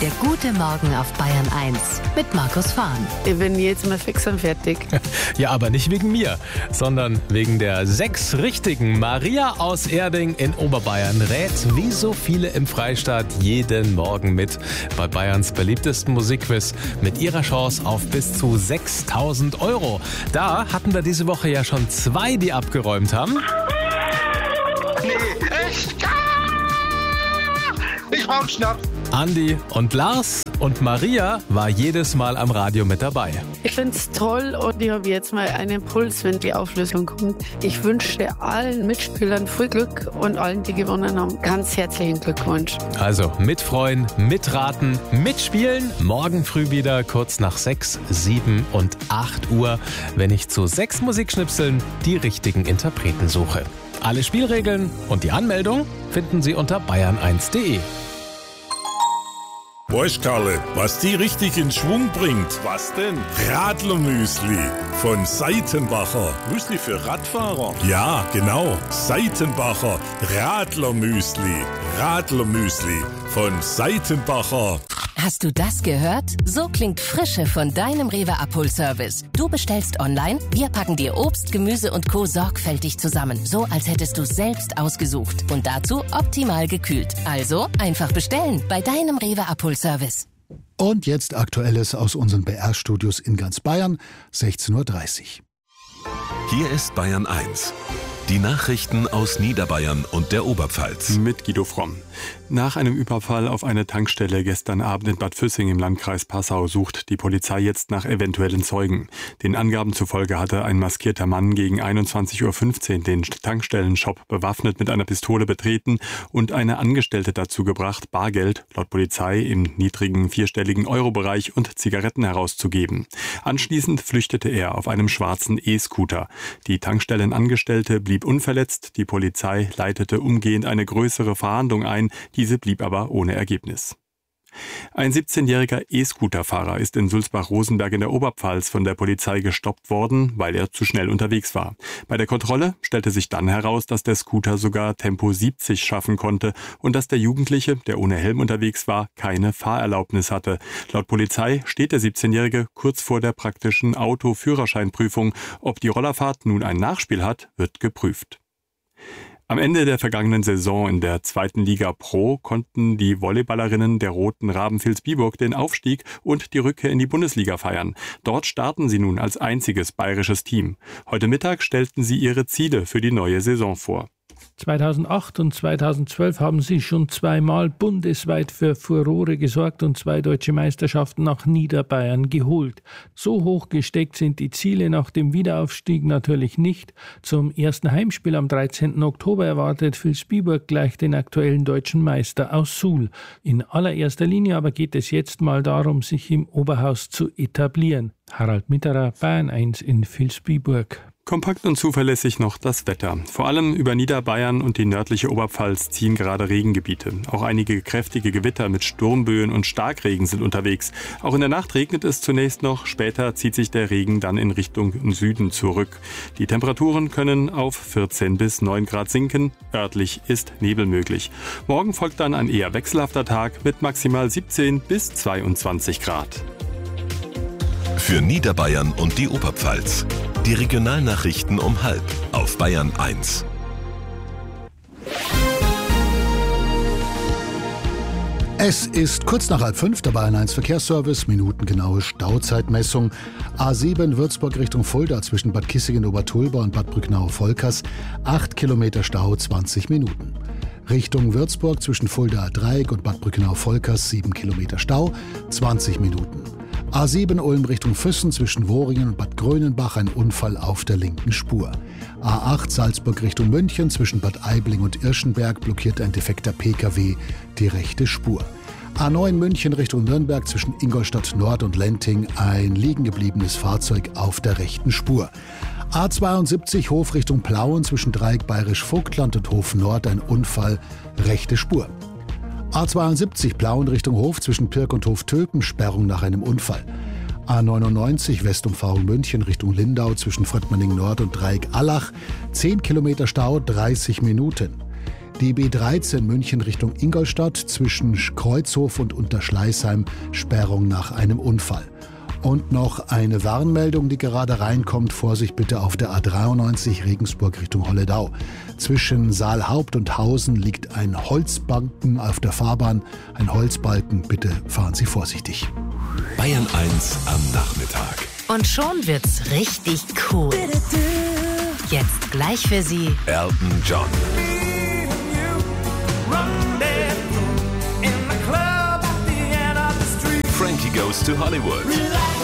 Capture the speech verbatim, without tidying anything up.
Der gute Morgen auf Bayern eins mit Markus Fahn. Ich bin jetzt mal fix und fertig. Ja, aber nicht wegen mir, sondern wegen der sechs Richtigen. Maria aus Erding in Oberbayern rät, wie so viele im Freistaat, jeden Morgen mit bei Bayerns beliebtesten Musikquiz mit ihrer Chance auf bis zu sechstausend Euro. Da hatten wir diese Woche ja schon zwei, die abgeräumt haben. Nee, echt? Ich brauch Schnaps. Andi und Lars, und Maria war jedes Mal am Radio mit dabei. Ich finde es toll und ich habe jetzt mal einen Puls, wenn die Auflösung kommt. Ich wünsche allen Mitspielern viel Glück und allen, die gewonnen haben, ganz herzlichen Glückwunsch. Also mitfreuen, mitraten, mitspielen. Morgen früh wieder kurz nach sechs, sieben und acht Uhr, wenn ich zu sechs Musikschnipseln die richtigen Interpreten suche. Alle Spielregeln und die Anmeldung finden Sie unter bayern eins punkt de. Weißt Karle, was die richtig in Schwung bringt? Was denn? Radlermüsli von Seitenbacher. Müsli für Radfahrer? Ja, genau. Seitenbacher Radlermüsli. Radlermüsli von Seitenbacher. Hast du das gehört? So klingt Frische von deinem Rewe Abholservice. Du bestellst online, wir packen dir Obst, Gemüse und Co. sorgfältig zusammen. So, als hättest du selbst ausgesucht. Und dazu optimal gekühlt. Also einfach bestellen bei deinem Rewe Abholservice. Und jetzt Aktuelles aus unseren B R-Studios in ganz Bayern, sechzehn Uhr dreißig. Hier ist Bayern eins. Die Nachrichten aus Niederbayern und der Oberpfalz. Mit Guido Fromm. Nach einem Überfall auf eine Tankstelle gestern Abend in Bad Füssing im Landkreis Passau sucht die Polizei jetzt nach eventuellen Zeugen. Den Angaben zufolge hatte ein maskierter Mann gegen einundzwanzig Uhr fünfzehn den Tankstellenshop bewaffnet mit einer Pistole betreten und eine Angestellte dazu gebracht, Bargeld, laut Polizei, im niedrigen vierstelligen Euro-Bereich und Zigaretten herauszugeben. Anschließend flüchtete er auf einem schwarzen E-Scooter. Die Tankstellenangestellte blieb unverletzt. Die Polizei leitete umgehend eine größere Fahndung ein. Diese blieb aber ohne Ergebnis. Ein siebzehnjähriger E-Scooter-Fahrer ist in Sulzbach-Rosenberg in der Oberpfalz von der Polizei gestoppt worden, weil er zu schnell unterwegs war. Bei der Kontrolle stellte sich dann heraus, dass der Scooter sogar Tempo siebzig schaffen konnte und dass der Jugendliche, der ohne Helm unterwegs war, keine Fahrerlaubnis hatte. Laut Polizei steht der siebzehnjährige kurz vor der praktischen Autoführerscheinprüfung. Ob die Rollerfahrt nun ein Nachspiel hat, wird geprüft. Am Ende der vergangenen Saison in der zweiten Liga Pro konnten die Volleyballerinnen der Roten Raben Vilsbiburg den Aufstieg und die Rückkehr in die Bundesliga feiern. Dort starten sie nun als einziges bayerisches Team. Heute Mittag stellten sie ihre Ziele für die neue Saison vor. zweitausendacht und zweitausendzwölf haben sie schon zweimal bundesweit für Furore gesorgt und zwei deutsche Meisterschaften nach Niederbayern geholt. So hoch gesteckt sind die Ziele nach dem Wiederaufstieg natürlich nicht. Zum ersten Heimspiel am dreizehnten Oktober erwartet Vilsbiburg gleich den aktuellen deutschen Meister aus Suhl. In allererster Linie aber geht es jetzt mal darum, sich im Oberhaus zu etablieren. Harald Mitterer, Bayern eins in Vilsbiburg. Kompakt und zuverlässig noch das Wetter. Vor allem über Niederbayern und die nördliche Oberpfalz ziehen gerade Regengebiete. Auch einige kräftige Gewitter mit Sturmböen und Starkregen sind unterwegs. Auch in der Nacht regnet es zunächst noch, später zieht sich der Regen dann in Richtung Süden zurück. Die Temperaturen können auf vierzehn bis neun Grad sinken, örtlich ist Nebel möglich. Morgen folgt dann ein eher wechselhafter Tag mit maximal siebzehn bis zweiundzwanzig Grad. Für Niederbayern und die Oberpfalz. Die Regionalnachrichten um halb auf Bayern eins. Es ist kurz nach halb fünf, der Bayern eins Verkehrsservice, minutengenaue Stauzeitmessung. A sieben Würzburg Richtung Fulda zwischen Bad Kissingen-Obertulba und Bad Brücknau-Volkers, acht Kilometer Stau, zwanzig Minuten. Richtung Würzburg zwischen Fulda-Dreieck und Bad Brücknau-Volkers, sieben Kilometer Stau, zwanzig Minuten. A sieben Ulm Richtung Füssen zwischen Woringen und Bad Grönenbach, ein Unfall auf der linken Spur. A acht Salzburg Richtung München zwischen Bad Aibling und Irschenberg blockiert ein defekter P K W die rechte Spur. A neun München Richtung Nürnberg zwischen Ingolstadt Nord und Lenting, ein liegen gebliebenes Fahrzeug auf der rechten Spur. A zweiundsiebzig Hof Richtung Plauen zwischen Dreieck Bayerisch-Vogtland und Hof Nord, ein Unfall, rechte Spur. A zweiundsiebzig Plauen Richtung Hof zwischen Pirk und Hof Tölpen, Sperrung nach einem Unfall. A neunundneunzig Westumfahrung München Richtung Lindau zwischen Fröttmanning Nord und Dreieck Allach, zehn Kilometer Stau, dreißig Minuten. Die B dreizehn München Richtung Ingolstadt zwischen Kreuzhof und Unterschleißheim, Sperrung nach einem Unfall. Und noch eine Warnmeldung, die gerade reinkommt. Vorsicht bitte auf der A dreiundneunzig Regensburg Richtung Holledau. Zwischen Saalhaupt und Hausen liegt ein Holzbalken auf der Fahrbahn. Ein Holzbalken, bitte fahren Sie vorsichtig. Bayern eins am Nachmittag. Und schon wird's richtig cool. Jetzt gleich für Sie Elton John. Frankie Goes to Hollywood.